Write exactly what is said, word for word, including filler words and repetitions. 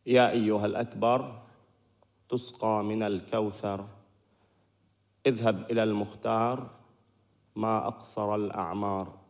يا أيها الأكبر تسقى من الكوثر، اذهب إلى المختار ما أقصر الأعمار.